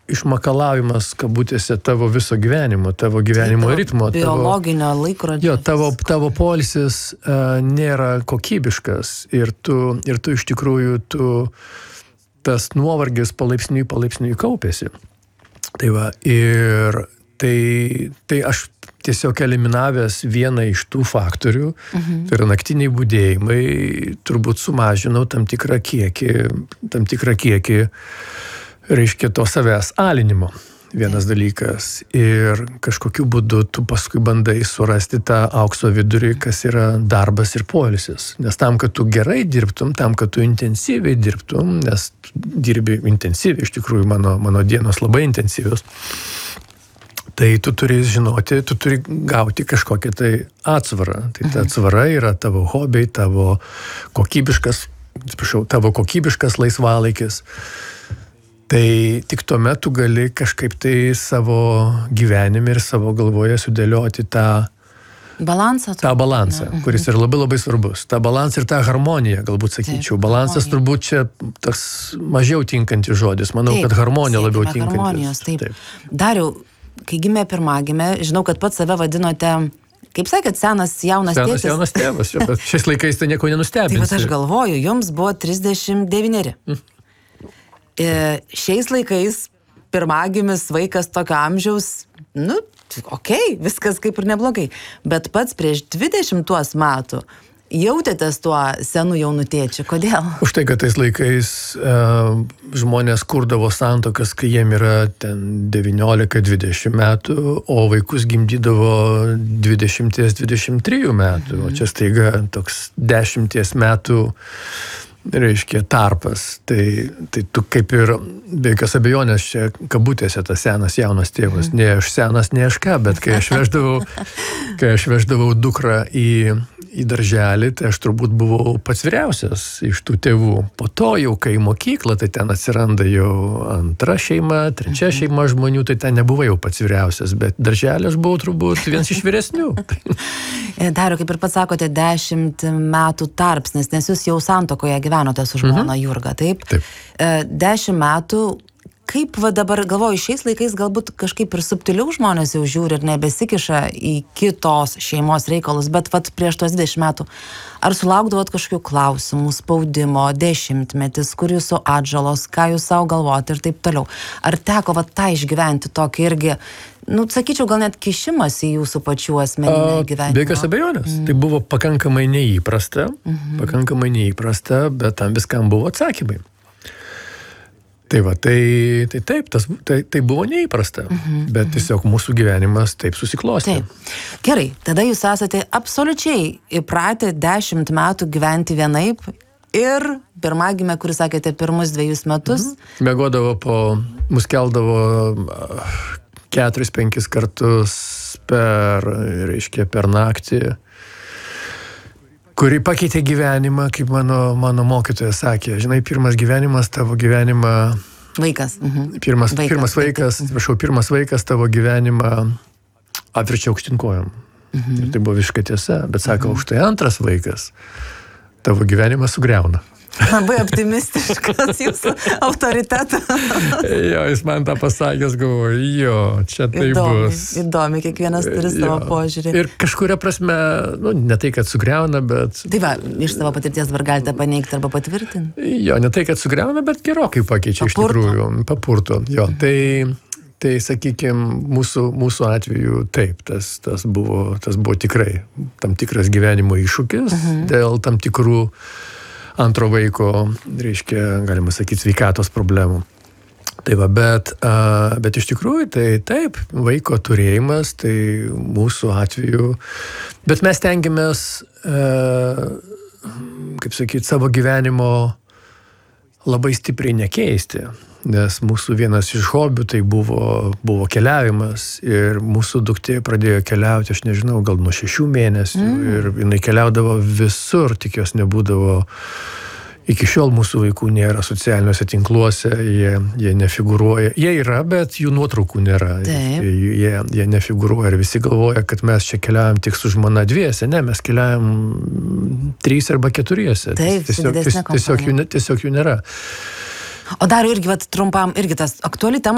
išmakalavimas, kabutėse, tavo viso gyvenimo, tavo gyvenimo ritmo. Biologinio laikrodžio. Jo, tavo poilsis nėra kokybiškas ir tu iš tikrųjų tas nuovargis palaipsniui kaupėsi. Tai va, ir tai aš tiesiog eliminavęs vieną iš tų faktorių, tai yra naktiniai budėjimai, turbūt sumažinau tam tikrą kiekį, reiškia, to savęs alinimo. Vienas dalykas. Ir kažkokiu būdu tu paskui bandai surasti tą aukso vidurį, kas yra darbas ir poilsis. Nes tam, kad tu gerai dirbtum, tam, kad tu intensyviai dirbtum, nes dirbi intensyviai, iš tikrųjų mano dienos labai intensyvios, tai tu turi žinoti, tu turi gauti kažkokią tai atsvarą. Tai ta atsvara yra tavo hobiai, tavo kokybiškas laisvalaikis. Tai tik tuomet tu gali kažkaip tai savo gyvenime ir savo galvoje sudėlioti tą balansą, kuris yra labai labai svarbus. Ta balansą ir tą harmoniją, galbūt sakyčiau. Balansas turbūt čia tas mažiau tinkantis žodis. Manau, kad harmonija labiau tinkantis. Harmonijos, taip. Dariau, kai gimė pirmagimė, žinau, kad pats save vadinote, kaip sakėt, senas jaunas tėtis. Senas jaunas tėvas, bet šiais laikais tai nieko nenustebinsi. Tai bet aš galvoju, jums buvo 39. Šiais laikais pirmagimis vaikas tokio amžiaus, viskas kaip ir neblogai. Bet pats prieš 20 metų jautėtės tuo senu jaunu tėčiu. Kodėl? Už tai, kad tais laikais žmonės kurdavo santuokas, kai jiem yra ten 19-20 metų, o vaikus gimdydavo 20-23 metų. O čia staiga toks 10 metų, reiškia, tarpas. Tai tu kaip ir, be jokios abejonės, čia kabutėse tas senas jaunas tėvas. Ne aš senas, ne aš ką, bet kai aš veždavau dukrą į darželį, tai aš turbūt buvau pats vyriausias iš tų tėvų. Po to jau, kai į mokyklą, tai ten atsiranda jau antra šeima, trečia šeima žmonių, tai ten nebuvau jau pats vyriausias, bet darželį aš buvau turbūt vienas iš vyresnių. Dariau, kaip ir pats sakote, 10 metų tarpsnis, nes jūs jau santuokoje gyvenote su žmona Jurga, taip? Taip. 10 metų. Kaip dabar, galvoju, šiais laikais galbūt kažkaip ir subtiliau žmonės jau žiūri ir nebesikiša į kitos šeimos reikalus, bet prieš tos 20 metų, ar sulaukdavot kažkokių klausimų, spaudimo, 10-metis, kur jūsų atžalos, ką jūs savo galvojate ir taip toliau? Ar teko tą išgyventi tokį irgi, sakyčiau, gal net kišimas į jūsų pačių asmeninį gyvenimą? Be jokios abejonės. Tai buvo pakankamai neįprasta, bet tam viskam buvo atsakymai. Tai va, tai taip, tai buvo neįprasta, bet tiesiog mūsų gyvenimas taip susiklostė. Taip. Gerai, tada jūs esate absoliučiai įpratę 10 metų gyventi vienaip ir pirmagimė, kuris sakėte, pirmus 2 metus. Miegodavo mus keldavo 4-5 kartus per naktį, kuri pakeitė gyvenimą, kaip mano mokytoja sakė. Žinai, pirmas gyvenimas tavo gyvenimą... Vaikas. Pirmas vaikas tavo gyvenimą apverčia aukštyn kojom. Ir tai buvo visiškai tiesa. Bet sako, už tai antras vaikas tavo gyvenimą sugriauna. Labai optimistiškas jūsų autoritetas. Jo, jis man tą pasakęs, galvoju, čia tai bus. Įdomi, kiekvienas turi savo požiūrį. Ir kažkuria prasme, ne tai, kad sugriauna, bet... Tai va, iš savo patirties dabar galite paneigti arba patvirtinti? Jo, ne tai, kad sugriauna, bet gerokai pakeičia iš tikrųjų. Papurto. Jo, tai sakykime, mūsų atveju taip, tas buvo tikrai tam tikras gyvenimo iššūkis dėl tam tikrų antro vaiko, reiškia, galima sakyti, sveikatos problemų. Tai va, bet iš tikrųjų, tai taip, vaiko turėjimas, tai mūsų atveju, bet mes tengiamės, kaip sakyti, savo gyvenimo labai stipriai nekeisti, nes mūsų vienas iš hobių tai buvo keliavimas ir mūsų duktė pradėjo keliauti, aš nežinau, gal nuo 6 mėnesių ir jinai keliaudavo visur, tik jos nebūdavo. Iki šiol mūsų vaikų nėra socialiniuose tinkluose, jie nefigūruoja. Jie yra, bet jų nuotraukų nėra. Jie nefigūruoja ir visi galvoja, kad mes čia keliaujam tik su žmona 2, ne, mes keliaujam 3 arba 4. Taip, tiesiog jų nėra. O dar irgi trumpam, irgi tas aktuali tema.